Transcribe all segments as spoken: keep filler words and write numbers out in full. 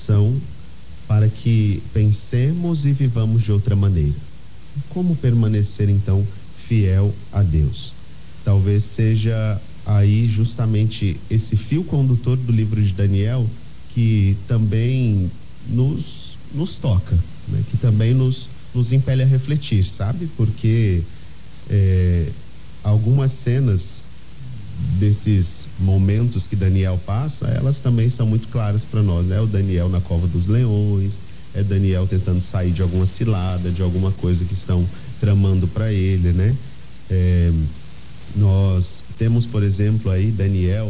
são para que pensemos e vivamos de outra maneira. Como permanecer então fiel a Deus? Talvez seja aí justamente esse fio condutor do livro de Daniel que também nos, nos toca, né? Que também nos, nos impele a refletir, sabe? Porque é, algumas cenas desses momentos que Daniel passa, elas também são muito claras para nós, né? O Daniel na cova dos leões, é Daniel tentando sair de alguma cilada, de alguma coisa que estão tramando para ele, né? É, nós temos, por exemplo, aí Daniel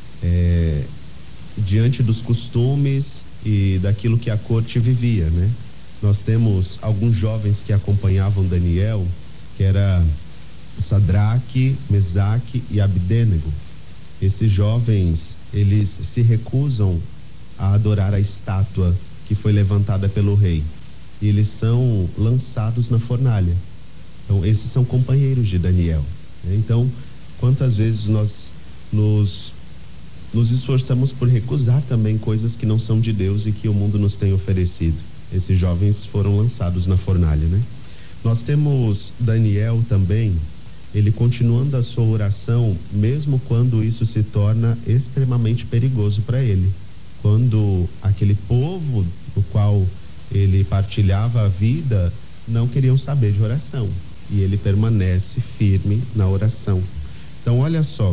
é, diante dos costumes e daquilo que a corte vivia, né? Nós temos alguns jovens que acompanhavam Daniel, que era Sadraque, Mesaque e Abdênego. Esses jovens, eles se recusam a adorar a estátua que foi levantada pelo rei, e eles são lançados na fornalha. Então esses são companheiros de Daniel, né? Então quantas vezes nós nos nos esforçamos por recusar também coisas que não são de Deus e que o mundo nos tem oferecido. Esses jovens foram lançados na fornalha, né? Nós temos Daniel também, ele continuando a sua oração, mesmo quando isso se torna extremamente perigoso para ele. Quando aquele povo do qual ele partilhava a vida não queriam saber de oração, e ele permanece firme na oração. Então olha só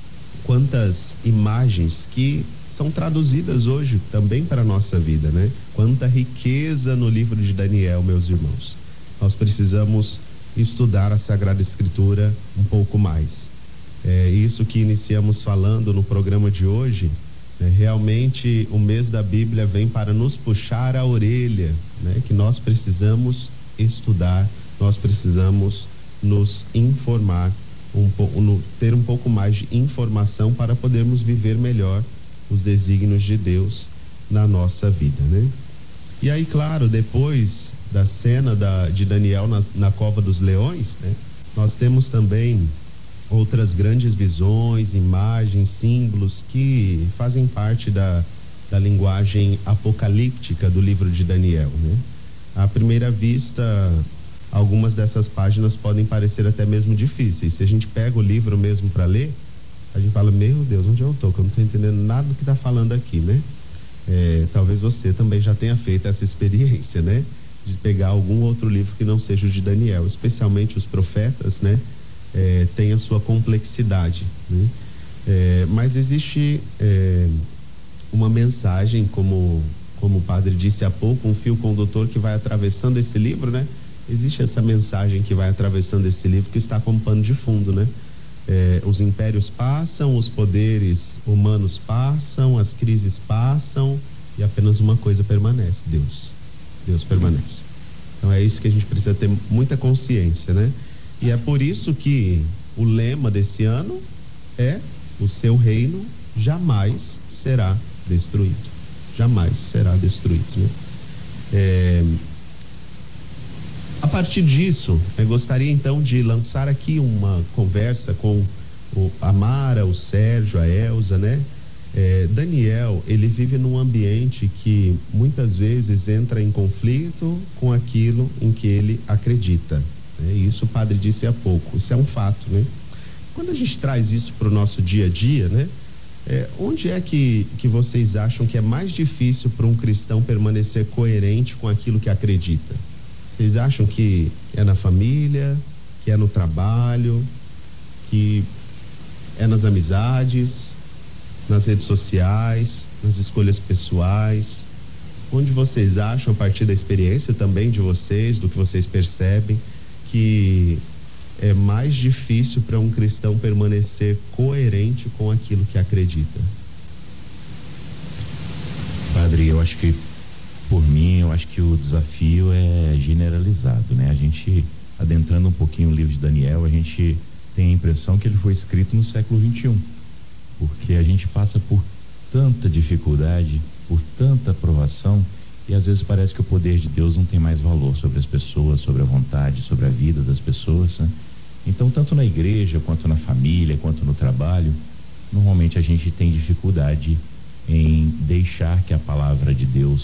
quantas imagens que são traduzidas hoje também para a nossa vida, né? Quanta riqueza no livro de Daniel, meus irmãos. Nós precisamos estudar a Sagrada Escritura um pouco mais. É isso que iniciamos falando no programa de hoje, né? Realmente o mês da Bíblia vem para nos puxar a orelha, né? Que nós precisamos estudar, nós precisamos nos informar, um pouco, no, ter um pouco mais de informação para podermos viver melhor os desígnios de Deus na nossa vida, né? E aí, claro, depois da cena da, de Daniel na, na cova dos leões, né? Nós temos também outras grandes visões, imagens, símbolos que fazem parte da, da linguagem apocalíptica do livro de Daniel, né? À primeira vista, algumas dessas páginas podem parecer até mesmo difíceis. Se a gente pega o livro mesmo para ler, a gente fala, meu Deus, onde eu tô? Que eu não tô entendendo nada do que tá falando aqui, né? É, talvez você também já tenha feito essa experiência, né? De pegar algum outro livro que não seja o de Daniel, especialmente os profetas, né? É, tem a sua complexidade, né? É, mas existe é, uma mensagem, como, como o padre disse há pouco, um fio condutor que vai atravessando esse livro, né? Existe essa mensagem que vai atravessando esse livro que está como pano de fundo, né? É, os impérios passam, os poderes humanos passam, as crises passam e apenas uma coisa permanece: Deus. Deus permanece. Então é isso que a gente precisa ter muita consciência, né? E é por isso que o lema desse ano é: o seu reino jamais será destruído. Jamais será destruído, né? É, a partir disso, eu gostaria então de lançar aqui uma conversa com o, a Mara, o Sérgio, a Elza, né? É, Daniel, ele vive num ambiente que muitas vezes entra em conflito com aquilo em que ele acredita, né? Isso o padre disse há pouco, isso é um fato, né? Quando a gente traz isso para o nosso dia a dia, né? É, onde é que, que vocês acham que é mais difícil para um cristão permanecer coerente com aquilo que acredita? Vocês acham que é na família, que é no trabalho, que é nas amizades, nas redes sociais, nas escolhas pessoais? Onde vocês acham, a partir da experiência também de vocês, do que vocês percebem, que é mais difícil para um cristão permanecer coerente com aquilo que acredita? Padre, eu acho que, por mim, eu acho que o desafio é generalizado, né? A gente, adentrando um pouquinho o livro de Daniel, a gente tem a impressão que ele foi escrito no século vinte e um, porque a gente passa por tanta dificuldade, por tanta provação, e às vezes parece que o poder de Deus não tem mais valor sobre as pessoas, sobre a vontade, sobre a vida das pessoas, né? Então, tanto na igreja, quanto na família, quanto no trabalho, normalmente a gente tem dificuldade em deixar que a palavra de Deus